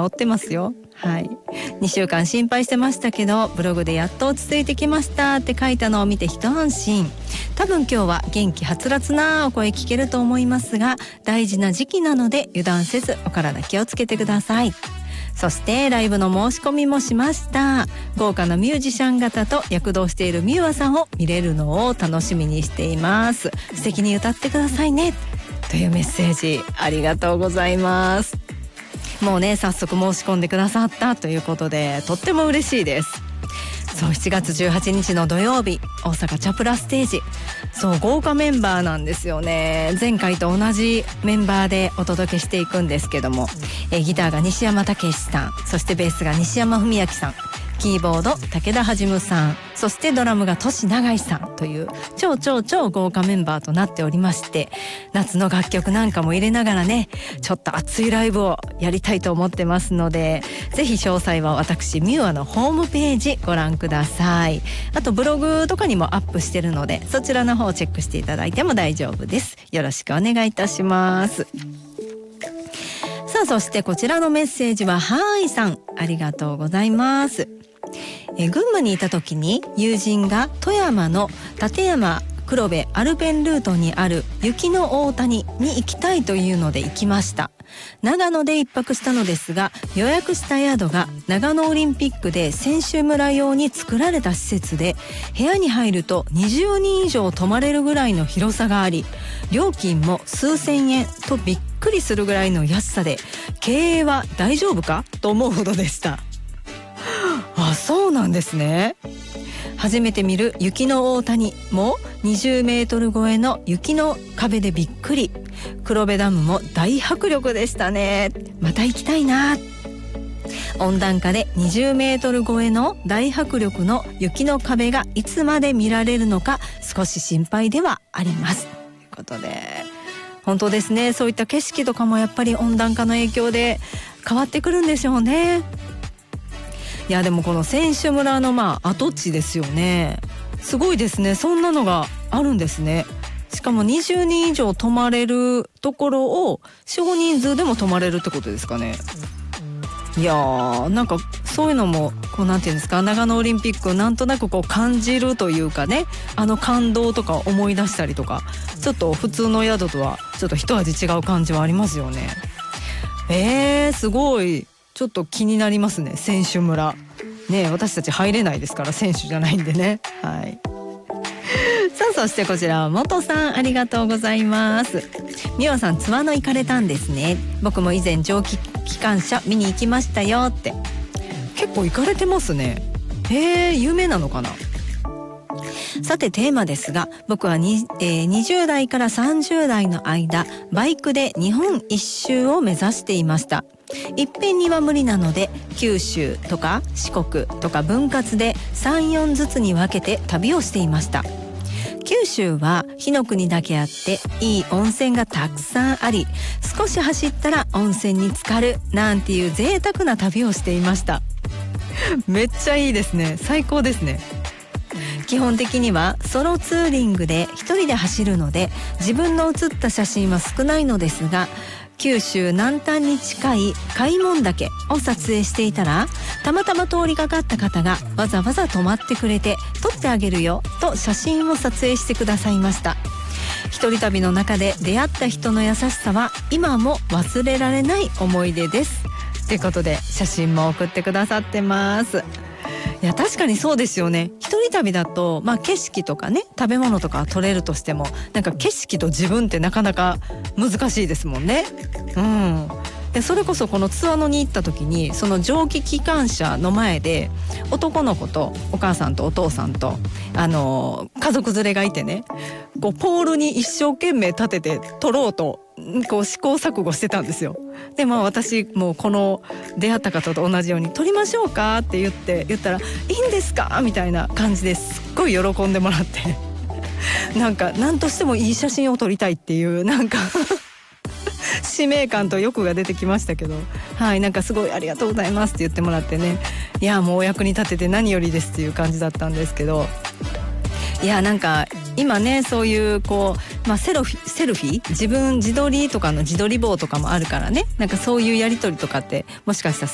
治ってますよ。はい、2週間心配してましたけどブログでやっと落ち着いてきましたって書いたのを見て一安心。多分今日は元気はつらつなお声聞けると思いますが、大事な時期なので油断せずお体気をつけてください。そしてライブの申し込みもしました。豪華なミュージシャン方と躍動しているミューアさんを見れるのを楽しみにしています。素敵に歌ってくださいねというメッセージありがとうございます。もうね早速申し込んでくださったということでとっても嬉しいです。そう7月18日の土曜日大阪チャプラステージ、そう豪華メンバーなんですよね。前回と同じメンバーでお届けしていくんですけども、ギターが西山武史さん、そしてベースが西山文明さん、キーボード武田はじむさん、そしてドラムが俊永井さんという超豪華メンバーとなっておりまして、夏の楽曲なんかも入れながらねちょっと熱いライブをやりたいと思ってますので、ぜひ詳細は私ミューアのホームページご覧ください。あとブログとかにもアップしてるのでそちらの方をチェックしていただいても大丈夫です。よろしくお願いいたします。さあそしてこちらのメッセージははいさんありがとうございます。群馬にいた時に友人が富山の立山黒部アルペンルートにある雪の大谷に行きたいというので行きました。長野で一泊したのですが予約した宿が長野オリンピックで選手村用に作られた施設で、部屋に入ると20人以上泊まれるぐらいの広さがあり、料金も数千円とびっくりするぐらいの安さで、経営は大丈夫かと思うほどでした。あ、そうなんですね。初めて見る雪の大谷も20メートル超えの雪の壁でびっくり。黒部ダムも大迫力でしたね。また行きたいな。温暖化で20メートル超えの大迫力の雪の壁がいつまで見られるのか少し心配ではありますということで、本当ですね。そういった景色とかもやっぱり温暖化の影響で変わってくるんでしょうね。いやでもこの選手村の跡地ですよね。すごいですね。そんなのがあるんですね。しかも20人以上泊まれるところを少人数でも泊まれるってことですかね。いやーなんかそういうのもこうなんていうんですか、長野オリンピックをなんとなくこう感じるというかね、あの感動とか思い出したりとか、ちょっと普通の宿とはちょっと一味違う感じはありますよね。すごいちょっと気になりますね。選手村ね、私たち入れないですから、選手じゃないんでね。はいさあそしてこちら元さんありがとうございます。みわさんツアーの行かれたんですね。僕も以前蒸気機関車見に行きましたよって。結構行かれてますね。有名なのかな。さてテーマですが、僕は20代から30代の間バイクで日本一周を目指していました。いっぺんには無理なので九州とか四国とか分割で 3,4 ずつに分けて旅をしていました。九州は火の国だけあっていい温泉がたくさんあり、少し走ったら温泉に浸かるなんていう贅沢な旅をしていました。めっちゃいいですね。最高ですね。基本的にはソロツーリングで一人で走るので自分の写った写真は少ないのですが、九州南端に近い開門岳を撮影していたら、たまたま通りかかった方がわざわざ止まってくれて撮ってあげるよと写真を撮影してくださいました。一人旅の中で出会った人の優しさは今も忘れられない思い出ですということで、写真も送ってくださってます。いや確かにそうですよね。一人旅だと景色とかね食べ物とか撮れるとしても、なんか景色と自分ってなかなか難しいですもんね。でそれこそこのツアーに行った時にその蒸気機関車の前で男の子とお母さんとお父さんと家族連れがいてね、こうポールに一生懸命立てて撮ろうとこう試行錯誤してたんですよ。で私もうこの出会った方と同じように撮りましょうかって言ったらいいんですかみたいな感じですっごい喜んでもらってなんか何としてもいい写真を撮りたいっていうなんか使命感と欲が出てきましたけど、はい、なんかすごいありがとうございますって言ってもらってね、いやもうお役に立てて何よりですっていう感じだったんですけど、いやなんか今ねそういうこう、セルフィー自撮りとかの自撮り棒とかもあるからね、なんかそういうやり取りとかってもしかしたら